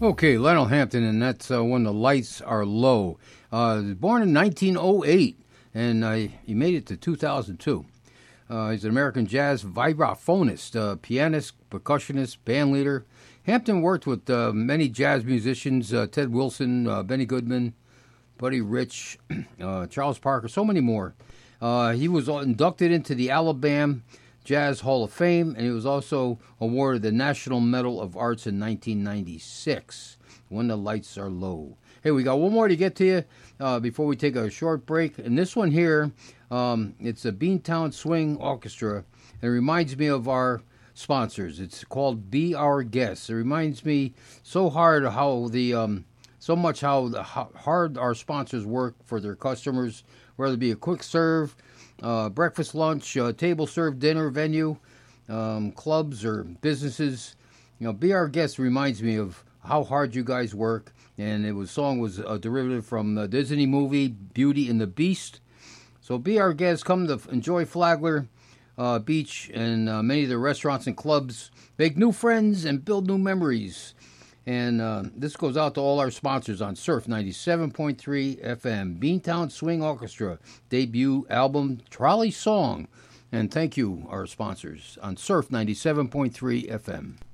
Okay, Lionel Hampton, and that's When the Lights Are Low. Born in 1908, and he made it to 2002. He's an American jazz vibraphonist, pianist, percussionist, band leader. Hampton worked with many jazz musicians, Ted Wilson, Benny Goodman, Buddy Rich, Charles Parker, so many more. He was inducted into the Alabama Jazz Hall of Fame, and he was also awarded the National Medal of Arts in 1996, When the Lights Are Low. Hey, we got one more to get to you before we take a short break. And this one here, it's a Beantown Swing Orchestra. It reminds me of our sponsors. It's called Be Our Guest. It reminds me so hard how hard our sponsors work for their customers, whether it be a quick serve, breakfast, lunch, table serve, dinner venue, clubs or businesses. Be Our Guest reminds me of how hard you guys work. And song was a derivative from the Disney movie Beauty and the Beast. So Be Our Guest. Come to enjoy Flagler Beach and many of the restaurants and clubs. Make new friends and build new memories. And this goes out to all our sponsors on Surf 97.3 FM. Beantown Swing Orchestra debut album Trolley Song. And thank you, our sponsors, on Surf 97.3 FM.